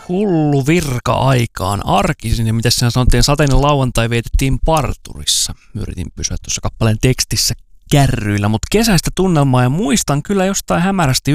hullu virka-aikaan arkisin, ja mitä siinä sanottiin, sateinen lauantai vietettiin parturissa. Yritin pysyä tuossa kappaleen tekstissä kärryillä, mutta kesäistä tunnelmaa, ja muistan kyllä jostain hämärästi